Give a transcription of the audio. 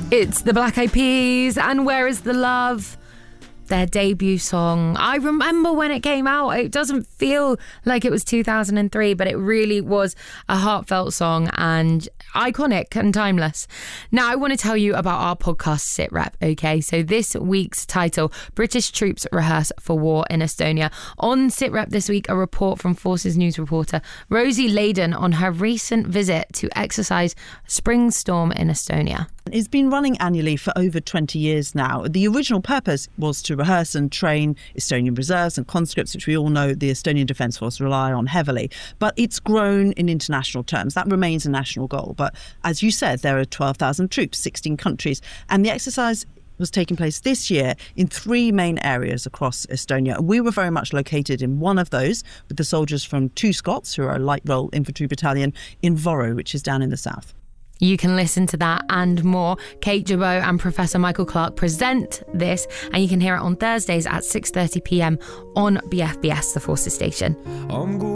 It's the Black Eyed Peas and Where Is the Love? Their debut song. I remember when it came out. It doesn't feel like it was 2003, but it really was a heartfelt song and iconic and timeless. Now, I want to tell you about our podcast Sit Rep, okay? So this week's title, British Troops Rehearse for War in Estonia. On Sit Rep this week, a report from Forces News reporter Rosie Layden on her recent visit to exercise Spring Storm in Estonia. It's been running annually for over 20 years now. The original purpose was to rehearse and train Estonian reserves and conscripts, which we all know the Estonian Defence Force rely on heavily. But it's grown in international terms. That remains a national goal. But as you said, there are 12,000 troops, 16 countries. And the exercise was taking place this year in 3 main areas across Estonia. We were very much located in one of those with the soldiers from 2 Scots, who are a light role infantry battalion, in Voro, which is down in the south. You can listen to that and more. Kate Jabot and Professor Michael Clark present this, and you can hear it on Thursdays at 6:30 p.m. on BFBS, the Forces station.